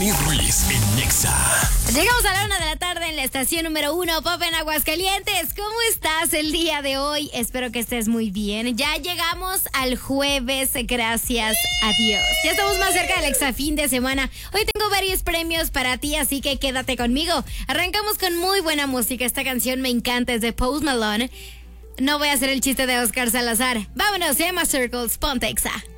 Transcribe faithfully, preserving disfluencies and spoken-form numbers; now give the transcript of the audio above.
Amy Ruiz en Nexa. Llegamos a la una de la tarde en la estación número uno, Pop en Aguascalientes. ¿Cómo estás el día de hoy? Espero que estés muy bien. Ya llegamos al jueves, gracias a Dios. Ya estamos más cerca del extra fin de semana. Hoy tengo varios premios para ti, así que quédate conmigo. Arrancamos con muy buena música. Esta canción me encanta, es de Post Malone. No voy a hacer el chiste de Oscar Salazar. Vámonos, Emma Circles, ponte Exa.